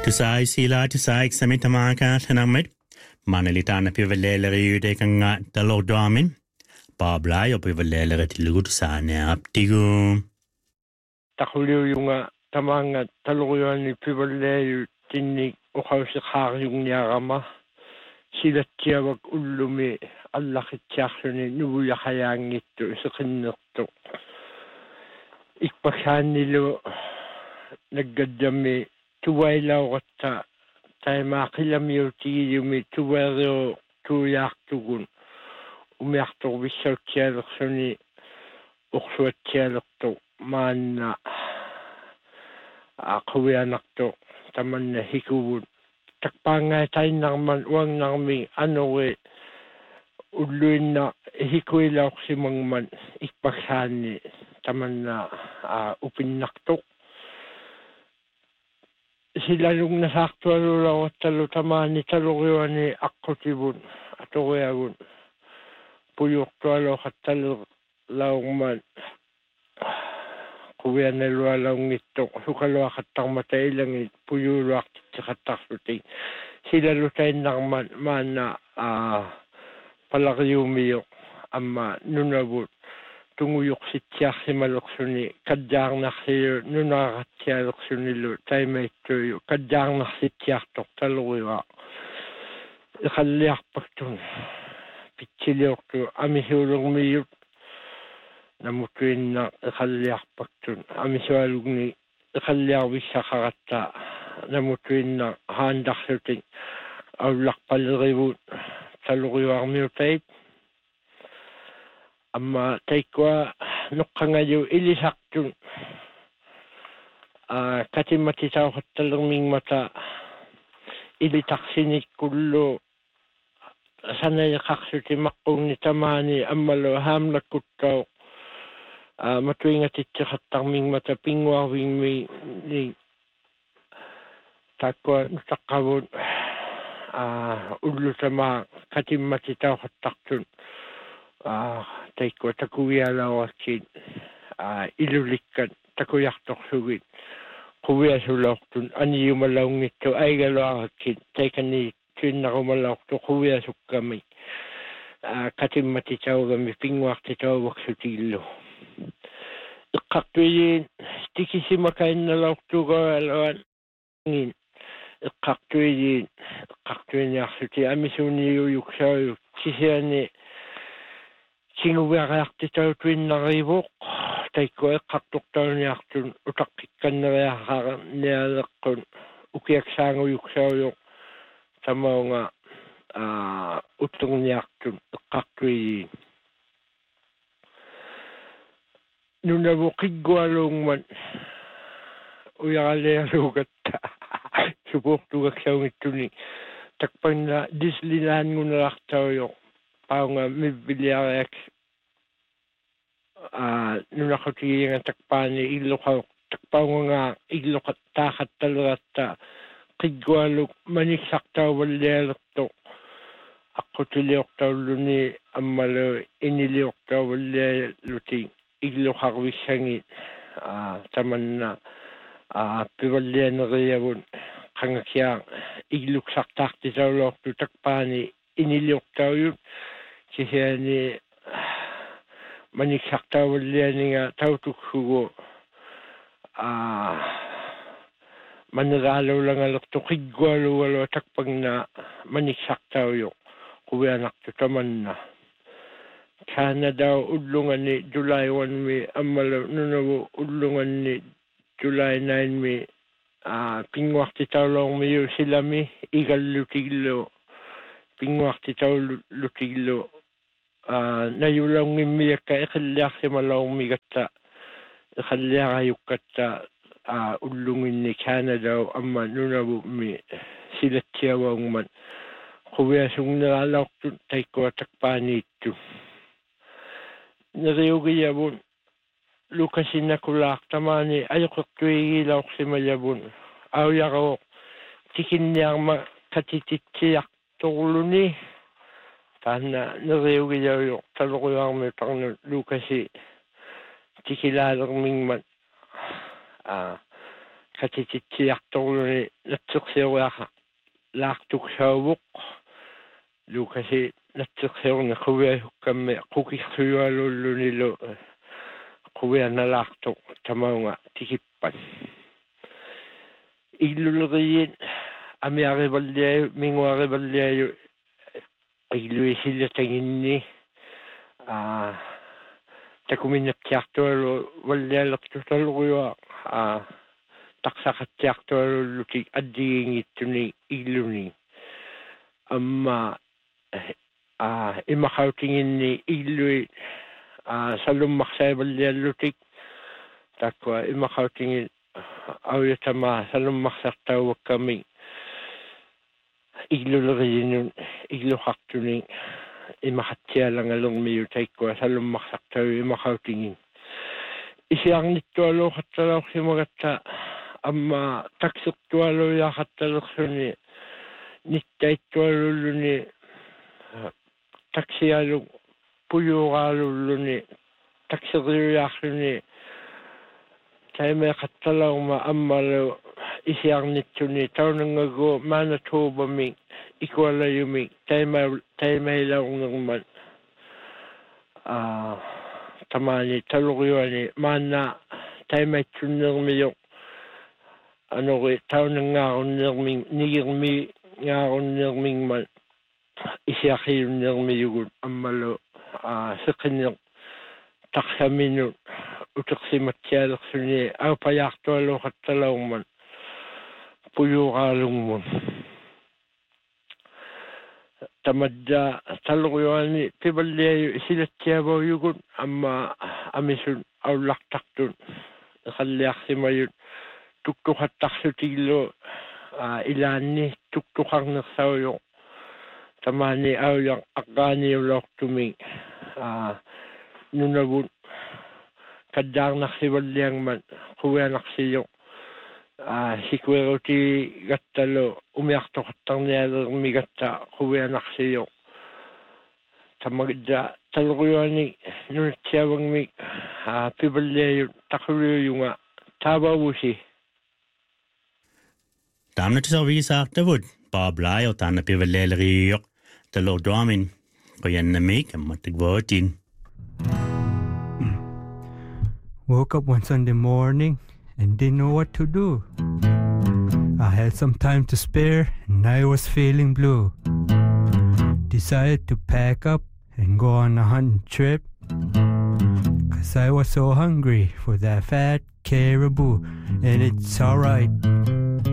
Tusai sila tusai kami tamaka tanamit. Manalita na pivalera yude kanga talo damin. Babla yo pivalera tilugut sana aptigu. Takulio yung tamanga talo ni pivalera tinni ukausikar yung niyarama. Sila tiyawag ulumi allakityaksuni nubuya kayang ito sa kinurto. Ikpaksan nilo naggadami tuway law kata tayo makilamiyo tiyumi tuwayo tuyak tugun umiyakto bisaw tiyalok suni ukswat tiyalok to mana kawianak to taman na hikubun takpangay tayo naman uwang namin we uluin na hikuy law si mangman ikpaksan ni taman na upinak to. Sila yung nasakto lang at talo tama ni talukyo ni ako tibun ato kaya gun puyok to alo at talo lang man kuya na lang ito sukalo akatang matay lang puyulo akatak suting sila lutay ng man na palakiyumiyo ama nunabut tunguyok si tiyak si maluksuni kadyang na siyo nunakatya luksuni lo tayo may tuyo kadyang na si tiyak tok taluwa ikaliyak pagtun pichiliyok to amihulong miyot namutuin na ikaliyak pagtun amihulong ni ikaliyak wisa kakata namutuin na handak suting awlak paliribut taluwa miyotay amma taikwa nukangayo ilisaktun katimati tao katalungming mata ilitaksinit kullo sanay kaksuti makong ni tamani ammalo hamlakut tao matuing at itsikatangming mata pingwawing ni takwa nutakawon ullo tama katimati tao kataktun taiko takuya lawakin ilulikan takuyak toksugin kuya sulaktun ani yumalawng ito ay galawakin taikani tun na kumalawak to kuya sukami katim matitaw kami pingwak titaw waksutilo ikaktuyin stikisi makain na lawak to alawan ngin ikaktuyin yaksuti amisuni yuksaw sisiyani singuwiak titaw tuwin na ribok taiko kaktuk taw niyaktun utakikan na riyakar niyalakun ukiyak sango yuksaw yung tamaw nga utong niyaktun kaktuyin nunabukig gwalong man uyakaliyalugat subok tugak saw ito ni takpan na dislinan ngun laktaw yung pao nga mibiliyak nunakutiya nga takpani ilukaw takpaw nga ilukat takat talata kigwalog maniksak taw waliyalak to ako tuliyok taw luni amalo iniliyok taw waliyaluting ilukak wisangit taman na piwaliyan na kayawon kangakyang iluksak takti taw lok to takpani iniliyok taw yun kasi ni maniksak taw liyan nga taw tuksugo managalaw lang alok to kigwalo walo takpang na maniksak taw yung kuya anak to taman na sana daw udlungan ni July 1 mi amalo nunawo udlungan ni July 9 mi pingwak ti taw long mi yung sila mi igal lutiglo pingwak ti taw lutiglo nayulang ngimiyak ka ikalyak si malawang migata ikalyak ayuk kata ulungin ni Canada amma nunabu mi sila tiyawang man kuya sung nalalak tay ko takpani ito nariyugi yabun lukasin na kulak tamani ayok tuwigi lawak si mayabun awyak ako tikin niyang katititsiyak tulo ni Tana nariyugi yaw talukuyang may pang lukasi tikilalang mingman katititiartorluni natsersiuaqa laartuksaavuk lukasi natsersiurna quviahukkammi qukirsuualullunilu quvianalaartu tamaunga tikippan illuleriin amiarivalliaju minguarivalliaju illuisilataginni takuminnakkiartualu vallialertutalluruua taqsaqattiartualulluti addigingittuni illuni amma imaqautinginni illui salummarsaivaliallutik takwa imaqautingin auyatama salummarsartauwakkami illuleriinun illuqartuni imaqattialangalormiu taikkua salummarsartau imaqautingin isiarnittualuuqattalaorsimagatta amma taksirtualuiaqattalersuni nittaittualulluni taksialu puyuuraalulluni takseriujaarluni taimeqattalauma ammalu isiarnitsuni taunangagu maanatuubami ikualayumi taimailaungerman tamani taluriuani maanna taimaitsunnermiyo anori taunangaarunnермing nigirmi ngaarunnермingman isiaqiunnermiyugut ammalu seqinner taqsaminu uteqsimatsialersuni aupajaartualuuqattalaumman puyuuraalungmun tamadda taluriuani piballiaju isilatsiavauyugut amma amisun aullartartun eqalliarsimayut tuktuqattarsutillu ilaanni tuktuqarnersauyo tamani auyaq aqqaaniulortumi nunavut kaddaarnarsivalliangman quvianarsiyo hikueruti gattalu umiartoqattarnialermigatta quvianarsiyo tamagda taluriuani nunatsiavangmi piballiajut taquluujunga taavavusi Damnatisavisaartavut Paablaajo taanna pivalleeleriiyoq talorduamin qoyannamik ammatikvootin. Woke up one Sunday morning and didn't know what to do. I had some time to spare and I was feeling blue. Decided to pack up and go on a hunting trip, 'cause I was so hungry for that fat caribou. And it's alright,